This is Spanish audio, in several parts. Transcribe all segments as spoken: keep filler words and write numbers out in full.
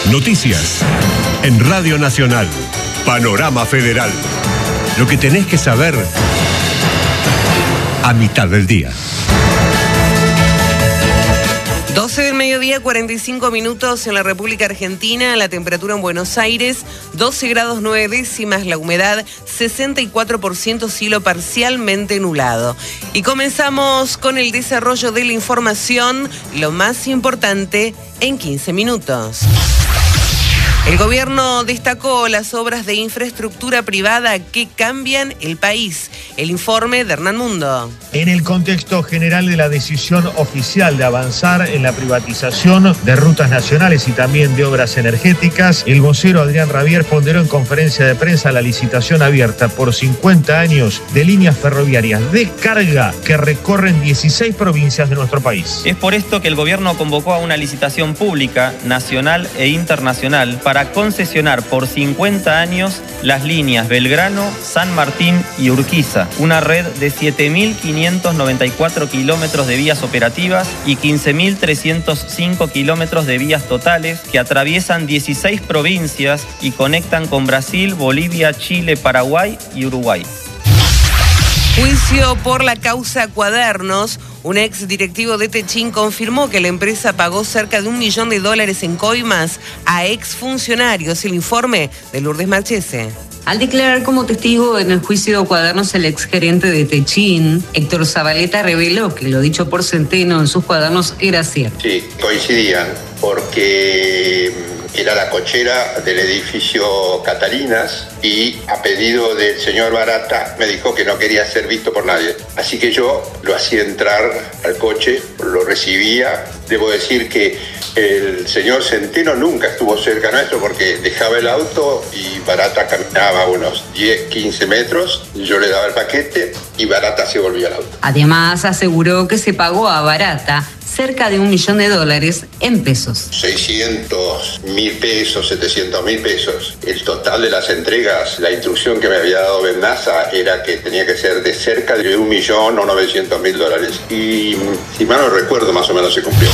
Noticias en Radio Nacional. Panorama Federal. Lo que tenés que saber a mitad del día. doce del mediodía, cuarenta y cinco minutos en la República Argentina, la temperatura en Buenos Aires, doce grados nueve décimas, la humedad sesenta y cuatro por ciento, cielo parcialmente nublado. Y comenzamos con el desarrollo de la información, lo más importante en quince minutos. El gobierno destacó las obras de infraestructura privada que cambian el país. El informe de Hernán Mundo. En el contexto general de la decisión oficial de avanzar en la privatización de rutas nacionales y también de obras energéticas, el vocero Adrián Rabier ponderó en conferencia de prensa la licitación abierta por cincuenta años de líneas ferroviarias de carga que recorren dieciséis provincias de nuestro país. Es por esto que el gobierno convocó a una licitación pública, nacional e internacional para concesionar por cincuenta años las líneas Belgrano, San Martín y Urquiza, una red de siete mil quinientos noventa y cuatro kilómetros de vías operativas y quince mil trescientos cinco kilómetros de vías totales que atraviesan dieciséis provincias y conectan con Brasil, Bolivia, Chile, Paraguay y Uruguay. Juicio por la causa Cuadernos. Un ex directivo de Techin confirmó que la empresa pagó cerca de un millón de dólares en coimas a exfuncionarios. El informe de Lourdes Marchese. Al declarar como testigo en el juicio Cuadernos el exgerente de Techin, Héctor Zabaleta reveló que lo dicho por Centeno en sus cuadernos era cierto. Sí, coincidían porque era la cochera del edificio Catalinas y a pedido del señor Barata me dijo que no quería ser visto por nadie. Así que yo lo hacía entrar al coche, lo recibía. Debo decir que el señor Centeno nunca estuvo cerca nuestro porque dejaba el auto y Barata caminaba unos diez, quince metros, yo le daba el paquete y Barata se volvía al auto. Además aseguró que se pagó a Barata cerca de un millón de dólares en pesos. seiscientos mil pesos, setecientos mil pesos. El total de las entregas, la instrucción que me había dado Bendaza era que tenía que ser de cerca de un millón o novecientos mil dólares. Y si mal no recuerdo, más o menos se cumplió.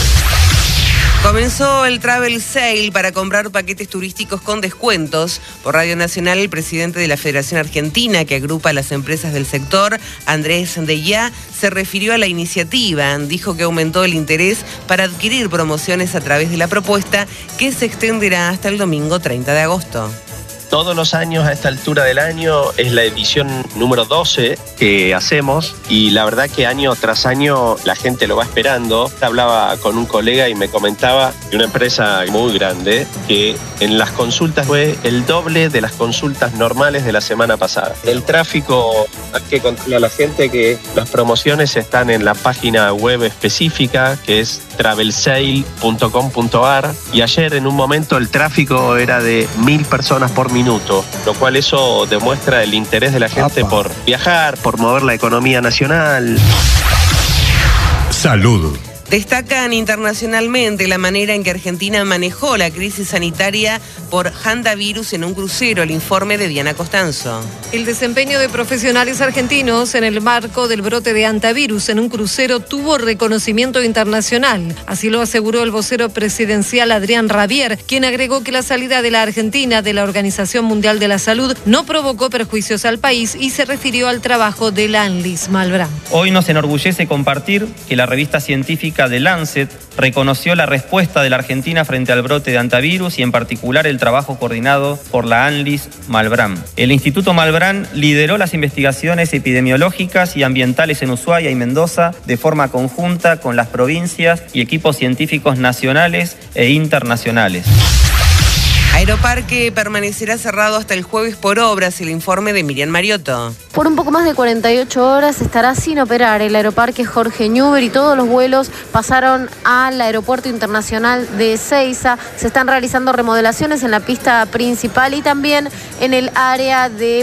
Comenzó el Travel Sale para comprar paquetes turísticos con descuentos. Por Radio Nacional, el presidente de la Federación Argentina, que agrupa a las empresas del sector, Andrés Deyá, se refirió a la iniciativa. Dijo que aumentó el interés para adquirir promociones a través de la propuesta, que se extenderá hasta el domingo treinta de agosto. Todos los años a esta altura del año es la edición número doce que hacemos y la verdad que año tras año la gente lo va esperando. Hablaba con un colega y me comentaba de una empresa muy grande que en las consultas fue el doble de las consultas normales de la semana pasada. El tráfico, hay que contarle a la gente que las promociones están en la página web específica que es travel sale punto com punto ar y ayer en un momento el tráfico era de mil personas por minuto, lo cual eso demuestra el interés de la gente Apa. por viajar, por mover la economía nacional. Salud. Destacan internacionalmente la manera en que Argentina manejó la crisis sanitaria por hantavirus en un crucero. El informe de Diana Costanzo. El desempeño de profesionales argentinos en el marco del brote de hantavirus en un crucero tuvo reconocimiento internacional. Así lo aseguró el vocero presidencial Adrián Rabier, quien agregó que la salida de la Argentina de la Organización Mundial de la Salud no provocó perjuicios al país y se refirió al trabajo de la ANLIS Malbrán. Hoy nos enorgullece compartir que la revista científica de Lancet reconoció la respuesta de la Argentina frente al brote de hantavirus y en particular el trabajo coordinado por la ANLIS Malbrán. El Instituto Malbrán lideró las investigaciones epidemiológicas y ambientales en Ushuaia y Mendoza de forma conjunta con las provincias y equipos científicos nacionales e internacionales. Aeroparque permanecerá cerrado hasta el jueves por obras. El informe de Miriam Mariotto. Por un poco más de cuarenta y ocho horas estará sin operar el Aeroparque Jorge Newbery y todos los vuelos pasaron al Aeropuerto Internacional de Ezeiza. Se están realizando remodelaciones en la pista principal y también en el área de